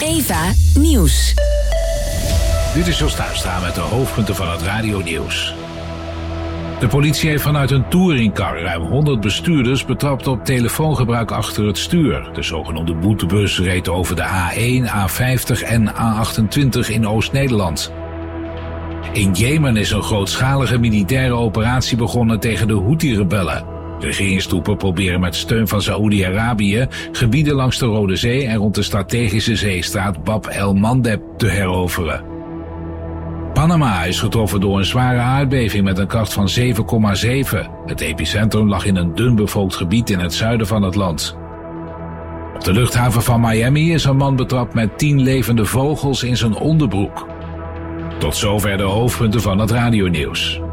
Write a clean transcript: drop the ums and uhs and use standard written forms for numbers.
Eva Nieuws. Dit is Jos Tuinstra met de hoofdpunten van het radionieuws. De politie heeft vanuit een touringcar ruim 100 bestuurders betrapt op telefoongebruik achter het stuur. De zogenoemde boetebus reed over de A1, A50 en A28 in Oost-Nederland. In Jemen is een grootschalige militaire operatie begonnen tegen de Houthi-rebellen. Regeringstroepen proberen met steun van Saoedi-Arabië gebieden langs de Rode Zee en rond de strategische zeestraat Bab el-Mandeb te heroveren. Panama is getroffen door een zware aardbeving met een kracht van 7,7. Het epicentrum lag in een dun bevolkt gebied in het zuiden van het land. Op de luchthaven van Miami is een man betrapt met 10 levende vogels in zijn onderbroek. Tot zover de hoofdpunten van het radionieuws.